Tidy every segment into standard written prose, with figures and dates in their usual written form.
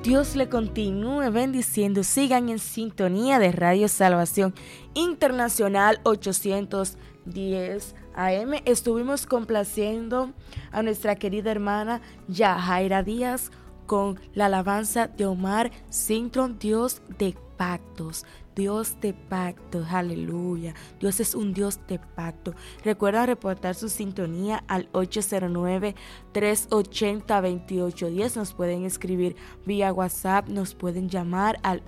Dios le continúe bendiciendo. Sigan en sintonía de Radio Salvación Internacional 810 AM. Estuvimos complaciendo a nuestra querida hermana Yajaira Díaz con la alabanza de Omar Sintron, Dios de pactos. Dios de pacto, aleluya. Dios es un Dios de pacto. Recuerda reportar su sintonía al 809-380-2810. Nos pueden escribir vía WhatsApp, nos pueden llamar al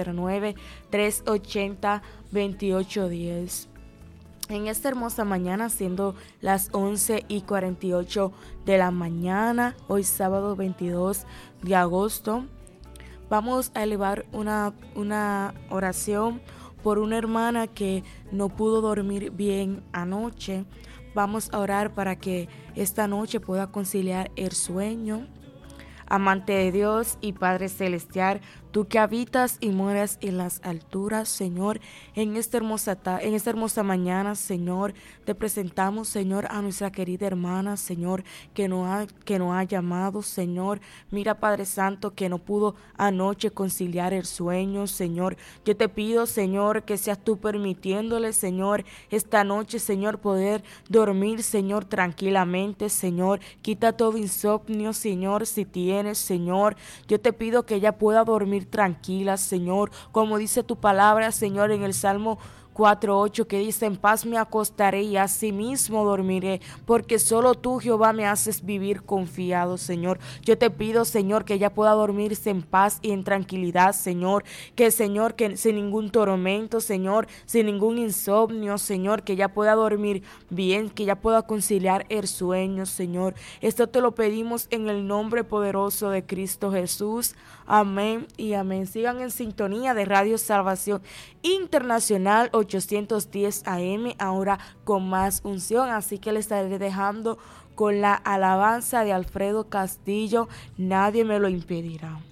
809-380-2810. En esta hermosa mañana, siendo las 11:48 de la mañana, hoy sábado 22 de agosto, vamos a elevar una oración por una hermana que no pudo dormir bien anoche. Vamos a orar para que esta noche pueda conciliar el sueño. Amante de Dios y Padre Celestial, tú que habitas y moras en las alturas, Señor, en esta hermosa mañana, Señor, te presentamos, Señor, a nuestra querida hermana, Señor, que nos ha llamado, Señor. Mira, Padre Santo, que no pudo anoche conciliar el sueño, Señor. Yo te pido, Señor, que seas tú permitiéndole, Señor, esta noche, Señor, poder dormir, Señor, tranquilamente, Señor. Quita todo insomnio, Señor, si tienes, Señor. Yo te pido que ella pueda dormir tranquila, Señor, como dice tu palabra, Señor, en el Salmo 4:8, que dice: en paz me acostaré y asimismo dormiré, porque solo tú, Jehová, me haces vivir confiado, Señor. Yo te pido, Señor, que ella pueda dormirse en paz y en tranquilidad, Señor, que sin ningún tormento, Señor, sin ningún insomnio, Señor, que ella pueda dormir bien, que ella pueda conciliar el sueño, Señor. Esto te lo pedimos en el nombre poderoso de Cristo Jesús. Amén y amén. Sigan en sintonía de Radio Salvación Internacional 810 AM, ahora con más unción. Así que le estaré dejando con la alabanza de Alfredo Castillo, Nadie me lo impedirá.